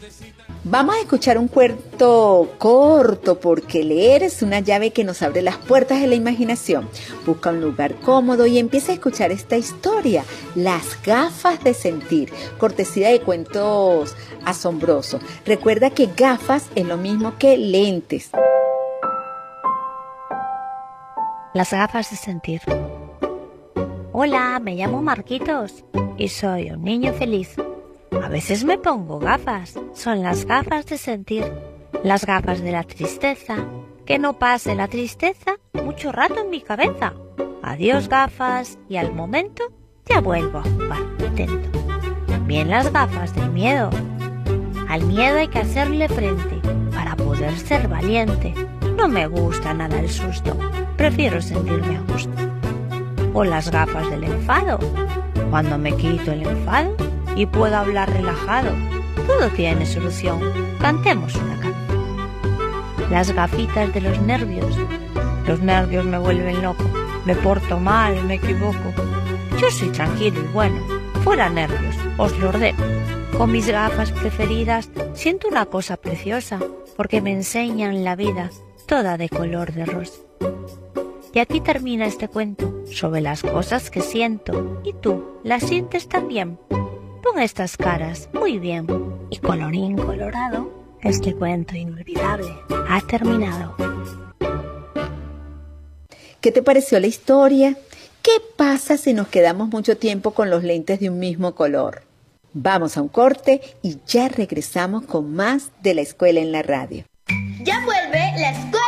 Vamos a escuchar un cuento corto porque leer es una llave que nos abre las puertas de la imaginación. Busca un lugar cómodo y empieza a escuchar esta historia, Las gafas de sentir, cortesía de Cuentos Asombrosos. Recuerda que gafas es lo mismo que lentes. Las gafas de sentir. Hola, me llamo Marquitos y soy un niño feliz. A veces me pongo gafas, son las gafas de sentir, las gafas de la tristeza, que no pase la tristeza mucho rato en mi cabeza. Adiós gafas y al momento ya vuelvo a jugar, intento. También las gafas del miedo. Al miedo hay que hacerle frente para poder ser valiente. No me gusta nada el susto, prefiero sentirme a gusto. O las gafas del enfado. Cuando me quito el enfado y puedo hablar relajado, todo tiene solución. Cantemos una canción. Las gafitas de los nervios. Los nervios me vuelven loco. Me porto mal, me equivoco. Yo soy tranquilo y bueno. Fuera nervios, os lo ordeno. Con mis gafas preferidas siento una cosa preciosa, porque me enseñan la vida toda de color de rosa. Y aquí termina este cuento sobre las cosas que siento. ¿Y tú las sientes también? Pon estas caras muy bien. Y colorín colorado, este cuento inolvidable ha terminado. ¿Qué te pareció la historia? ¿Qué pasa si nos quedamos mucho tiempo con los lentes de un mismo color? Vamos a un corte y ya regresamos con más de La Escuela en la Radio. Ya vuelve La Escuela